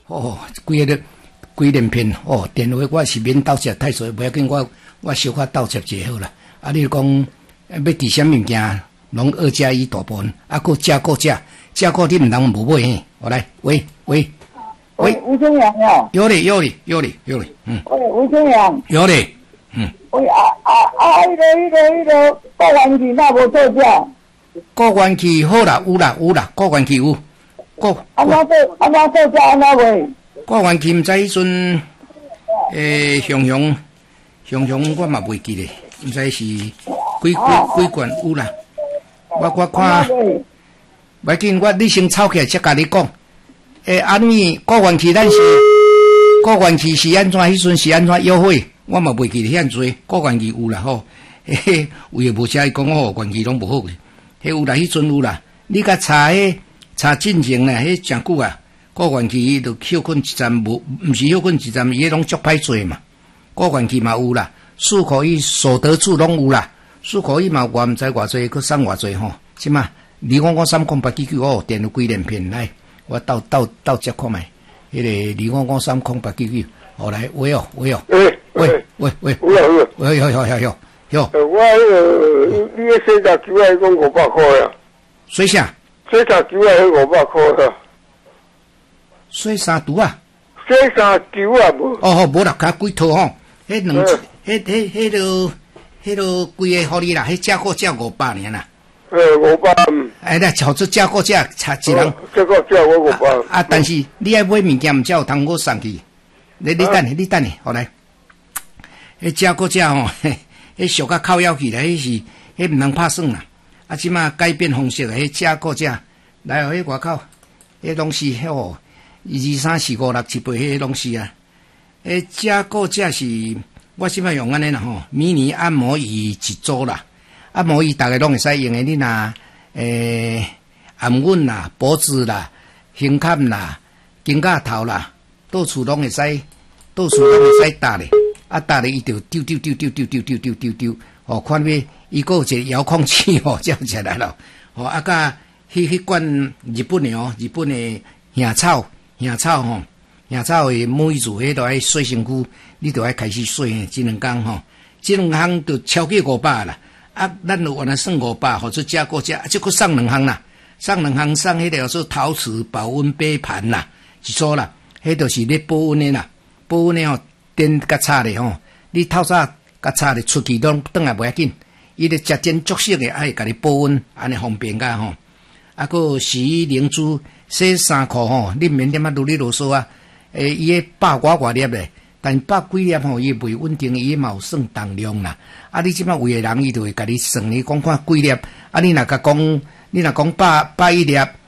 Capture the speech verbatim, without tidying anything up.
哦，规个规连片哦，电话我是免倒接太侪，不要紧，我我小可倒接就好啦。啊，你讲要伫啥物件，拢二加一大部分，啊，佮加购价，加购你毋通无买嘿。我来，喂喂喂， 吴先阳呀， 有嘞有嘞有嘞有嘞，嗯， 喂，吴先阳， 有嘞，嗯， 喂啊啊啊，迄个迄个迄个高玩具那无做价， 高玩具好啦，有啦有啦，高玩具有，高安怎做安怎做价安怎卖？ 高玩具毋知迄阵，诶，熊熊熊熊我嘛袂记咧，毋知是几几几罐有啦，我我看，袂紧，我你先抄起来才甲你讲。诶，安尼高原期咱是高原期是安怎？迄阵是安怎优惠？我嘛袂记得遐济。高原期有啦吼，嘿嘿，有诶无写伊讲哦，原期拢无好诶。迄有啦，迄阵有啦。你甲查迄查进前咧，迄诚久啊。高原期就休困一站无，毋是休困一站，伊拢足歹做嘛。高原期嘛有啦，四可以所得处拢有啦，四可以嘛我毋知偌济，佮送偌济吼。即嘛，二五五三空八九九哦，电话几连片来。我到到到接看卖，迄个二五五三空八九九，好来喂哦喂哦，喂喂喂喂， 有有有， 有有有有有有。 我迄个你迄洗十九啊，讲五百块啊。 水啥？ 洗十九啊，迄五百块啊。 水三毒啊？ 洗三九啊无？ 哦好，无啦，加几套吼，迄两，迄迄迄落迄落贵个互你啦，迄价个价五百尔啦。 诶，五百。 哎，那炒出价个价差一人。 这个价我五百。 啊，但是你爱买物件，毋才有通我送去。你你等下，你等下，好来。迄价个价吼，迄俗甲靠腰去啦，迄是迄毋通拍算啦。啊，即马改变方式，迄价个价来哦，迄外口，迄拢是迄哦，二三四五六七八，迄拢是啊。迄价个价是，我即摆用安尼啦吼，迷你按摩椅一组啦。按摩椅大家拢会使用诶，你若诶按稳啦、脖子啦、胸坎啦、肩胛头啦，到处拢会使，到处拢会使搭咧。啊，搭咧伊就丢丢丢丢丢丢丢丢丢丢，哦，看要伊个有一个遥控器哦，叫起来咯。哦，啊，甲迄迄罐日本诶哦，日本诶杏草杏草吼，杏草诶每一组迄都爱洗身躯，你都爱开始洗即两工吼，即两项就超过五百啦。啊，咱就原来算五百，或者加过加，就搁送两项啦，送两项送迄个说陶瓷保温杯盘啦，一组啦，迄就是咧保温的啦，保温的吼，电甲插咧吼，你透早甲插咧出去拢转来袂要紧，伊咧食煎足色的爱甲你保温，安尼方便甲吼。啊，个洗衣灵珠洗衫裤吼，你免点啊啰里啰嗦啊，诶，伊个百外外粒咧。但百几粒吼，伊袂稳定，伊嘛有算重量啦。啊，你即摆有个人，伊就会甲你算，你讲看几粒。啊，你若甲讲，你若讲百百一粒，